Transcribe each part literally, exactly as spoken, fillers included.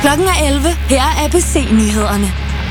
Klokken er elleve. Her er A B C-nyhederne.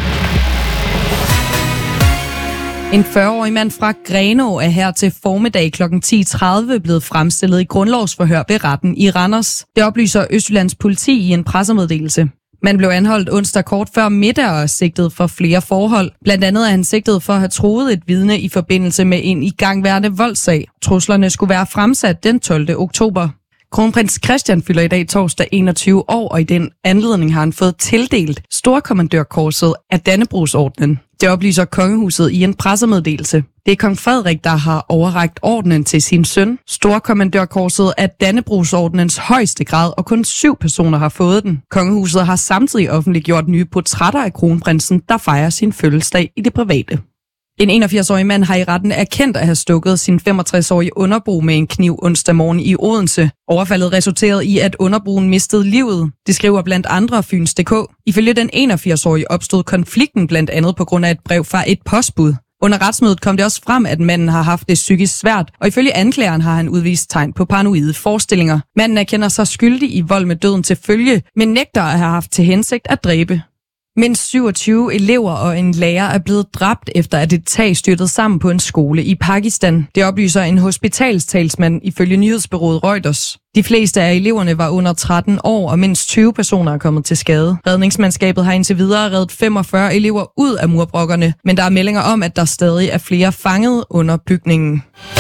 En fyrre-årig mand fra Grenaa er her til formiddag klokken ti tredive blevet fremstillet i grundlovsforhør ved retten i Randers. Det oplyser Østjyllands politi i en pressemeddelelse. Man blev anholdt onsdag kort før middag og sigtet for flere forhold. Blandt andet er han sigtet for at have truet et vidne i forbindelse med en igangværende voldssag. Truslerne skulle være fremsat den tolvte oktober. Kronprins Christian fylder i dag torsdag enogtyve år, og i den anledning har han fået tildelt Storkommandørkorset af Dannebrogsordenen. Det oplyser kongehuset i en pressemeddelelse. Det er kong Frederik, der har overrakt ordenen til sin søn. Storkommandørkorset er Dannebrogsordenens højeste grad, og kun syv personer har fået den. Kongehuset har samtidig offentliggjort nye portrætter af kronprinsen, der fejrer sin fødselsdag i det private. En enogfirs-årig mand har i retten erkendt at have stukket sin femogtres-årige underbo med en kniv onsdag morgen i Odense. Overfaldet resulterede i, at underboen mistede livet. Det skriver blandt andre Fyns punktum d k. Ifølge den enogfirs-årige opstod konflikten blandt andet på grund af et brev fra et postbud. Under retsmødet kom det også frem, at manden har haft det psykisk svært, og ifølge anklageren har han udvist tegn på paranoide forestillinger. Manden erkender sig skyldig i vold med døden til følge, men nægter at have haft til hensigt at dræbe. Mindst syvogtyve elever og en lærer er blevet dræbt efter, at et tag styrtede sammen på en skole i Pakistan. Det oplyser en hospitalstalsmand ifølge nyhedsbureauet Reuters. De fleste af eleverne var under tretten år, og mindst tyve personer er kommet til skade. Redningsmandskabet har indtil videre reddet femogfyrre elever ud af murbrokkerne, men der er meldinger om, at der stadig er flere fanget under bygningen.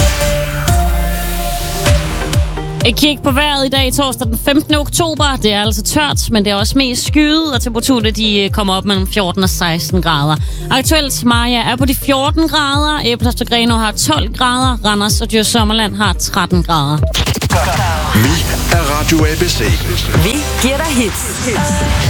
Et kig på vejret i dag, torsdag den femtende oktober. Det er altså tørt, men det er også mest skyet, og temperaturerne de kommer op mellem fjorten og seksten grader. Aktuelt Maja er på de fjorten grader, Ebeltoft og Grenaa har tolv grader, Randers og Djurs Sommerland har tretten grader. Vi er Radio A B C. Vi giver dig hits.